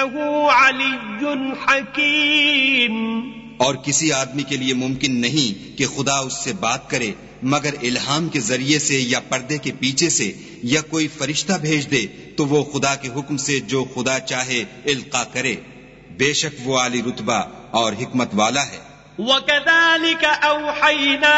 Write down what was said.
इन्नहु अलिय्युन हकीम। और किसी आदमी के लिए मुमकिन नहीं कि खुदा उससे बात करे मगर इल्हाम के जरिए से या पर्दे के पीछे से या कोई फरिश्ता भेज दे तो वो खुदा के हुक्म से जो खुदा चाहे इल्का करे। बेशक वो आली रुतबा और हिकमत वाला है। वकज़ालिक औहयना